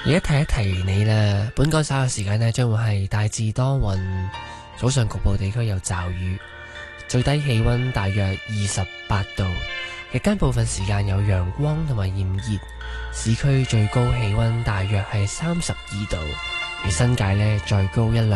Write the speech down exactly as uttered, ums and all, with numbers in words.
而家提一提你啦，本港稍後時間呢將會係大致多雲，早上局部地區有驟雨，最低氣溫大約二十八度，日間部分時間有陽光同埋炎熱，市區最高氣溫大約係三十二度，而新界呢再高一兩